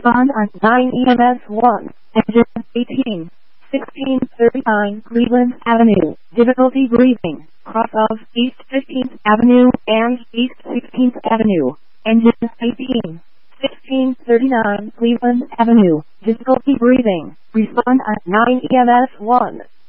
Respond on 9 EMS 1. Engine 18. 1639 Cleveland Avenue. Difficulty breathing. Cross of East 15th Avenue and East 16th Avenue. Engine 18. 1639 Cleveland Avenue. Difficulty breathing. Respond at 9 EMS 1.